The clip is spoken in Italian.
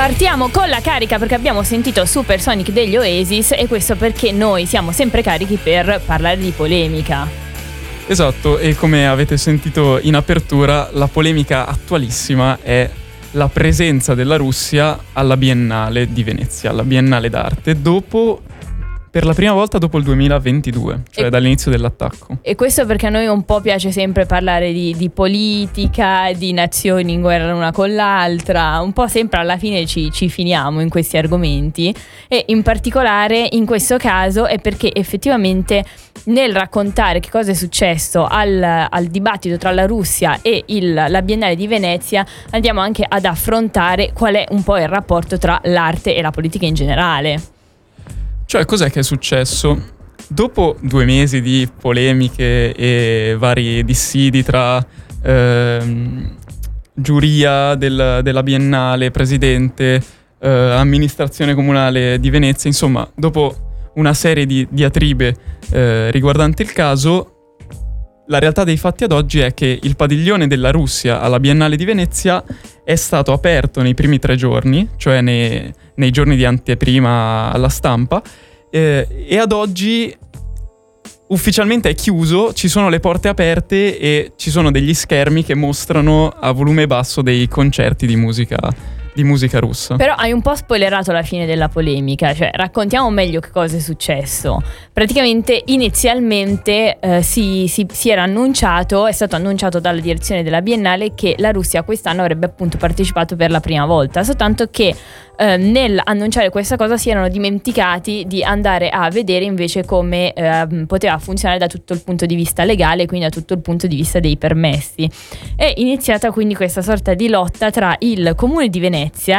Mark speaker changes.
Speaker 1: Partiamo con la carica perché abbiamo sentito Supersonic degli Oasis e questo perché noi siamo sempre carichi per parlare di polemica.
Speaker 2: Esatto, e come avete sentito in apertura, la polemica attualissima è la presenza della Russia alla Biennale di Venezia, alla Biennale d'arte, per la prima volta dopo il 2022, cioè dall'inizio dell'attacco.
Speaker 1: E questo perché a noi un po' piace sempre parlare di politica, di nazioni in guerra l'una con l'altra, un po' sempre alla fine ci finiamo in questi argomenti, e in particolare in questo caso è perché effettivamente nel raccontare che cosa è successo al dibattito tra la Russia e la Biennale di Venezia andiamo anche ad affrontare qual è un po' il rapporto tra l'arte e la politica in generale.
Speaker 2: Cioè, cos'è che è successo? Dopo 2 mesi di polemiche e vari dissidi tra giuria della Biennale, presidente, amministrazione comunale di Venezia, insomma, dopo una serie di diatribe riguardanti il caso, la realtà dei fatti ad oggi è che il padiglione della Russia alla Biennale di Venezia è stato aperto nei primi 3 giorni, cioè nei giorni di anteprima alla stampa, e ad oggi ufficialmente è chiuso, ci sono le porte aperte e ci sono degli schermi che mostrano a volume basso dei concerti di musica russa.
Speaker 1: Però hai un po' spoilerato la fine della polemica, cioè raccontiamo meglio che cosa è successo. Praticamente inizialmente si era annunciato, è stato annunciato dalla direzione della Biennale che la Russia quest'anno avrebbe appunto partecipato per la prima volta, soltanto che nel annunciare questa cosa si erano dimenticati di andare a vedere invece come poteva funzionare da tutto il punto di vista legale, quindi da tutto il punto di vista dei permessi. È iniziata quindi questa sorta di lotta tra il comune di Venezia